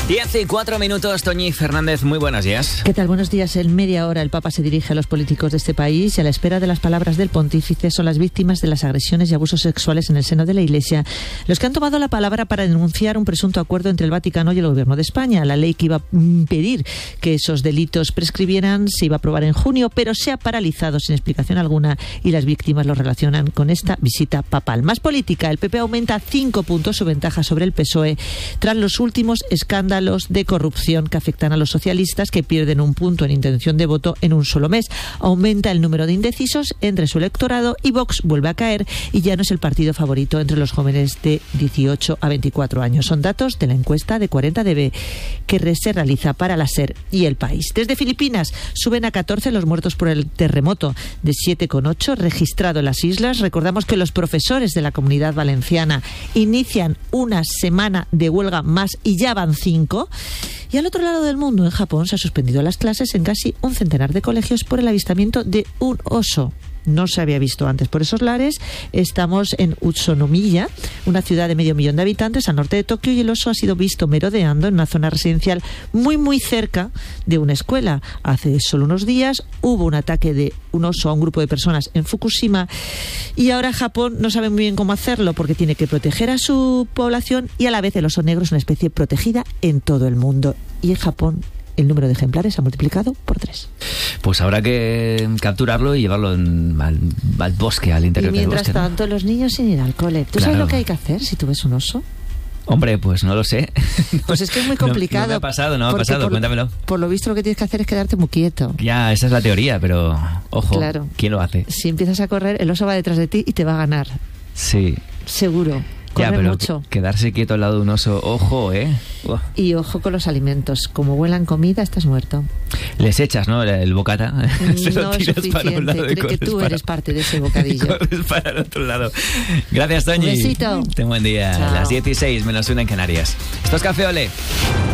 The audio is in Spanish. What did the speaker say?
10:04, Toñi Fernández, muy buenos días. ¿Qué tal? Buenos días. En media hora el Papa se dirige a los políticos de este país y a la espera de las palabras del pontífice son las víctimas de las agresiones y abusos sexuales en el seno de la Iglesia los que han tomado la palabra para denunciar un presunto acuerdo entre el Vaticano y el Gobierno de España. La ley que iba a impedir que esos delitos prescribieran se iba a aprobar en junio, pero se ha paralizado sin explicación alguna y las víctimas lo relacionan con esta visita papal. Más política, el PP aumenta 5 puntos su ventaja sobre el PSOE tras los últimos escándalos de corrupción que afectan a los socialistas, que pierden un punto en intención de voto en un solo mes. Aumenta el número de indecisos entre su electorado y Vox vuelve a caer y ya no es el partido favorito entre los jóvenes de 18 a 24 años. Son datos de la encuesta de 40DB que se realiza para la SER y El País. Desde Filipinas suben a 14 los muertos por el terremoto, de 7,8 registrado en las islas. Recordamos que los profesores de la Comunidad Valenciana inician una semana de huelga más y ya van 5. Y al otro lado del mundo, en Japón, se ha suspendido las clases en casi un centenar de colegios por el avistamiento de un oso. No se había visto antes por esos lares. Estamos en Utsunomiya, una ciudad de 500.000 de habitantes al norte de Tokio, y el oso ha sido visto merodeando en una zona residencial muy cerca de una escuela. Hace solo unos días hubo un ataque de un oso a un grupo de personas en Fukushima y ahora Japón no sabe muy bien cómo hacerlo porque tiene que proteger a su población y a la vez el oso negro es una especie protegida en todo el mundo. Y en Japón el número de ejemplares ha multiplicado por 3. Pues habrá que capturarlo y llevarlo al bosque, al interior del bosque. Y mientras tanto, los niños sin ir al cole. ¿Tú sabes lo que hay que hacer si tú ves un oso? Hombre, pues no lo sé. Pues es que es muy complicado. No me ha pasado, cuéntamelo. Por lo visto lo que tienes que hacer es quedarte muy quieto. Ya, esa es la teoría, pero ojo, claro. ¿Quién lo hace? Si empiezas a correr, el oso va detrás de ti y te va a ganar. Sí. Seguro. Ya, pero mucho. Quedarse quieto al lado de un oso, ojo, Y ojo con los alimentos. Como huelan comida, estás muerto. Les echas, ¿no? El bocata. No es suficiente. Para un lado. Cree que tú eres parte de ese bocadillo. Corres para el otro lado. Gracias, Toñi. Un besito. Ten buen día. Chao. Las 16 menos 1 en Canarias. Esto es Café Olé.